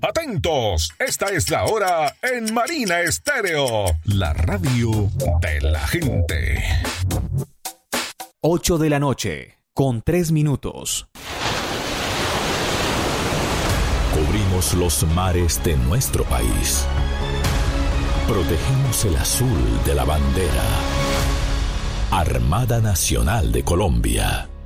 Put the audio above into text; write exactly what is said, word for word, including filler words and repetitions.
Atentos, esta es la hora en Marina Estéreo, la radio de la gente. ocho de la noche, con tres minutos. Cubrimos los mares de nuestro país. Protegemos el azul de la bandera. Armada Nacional de Colombia.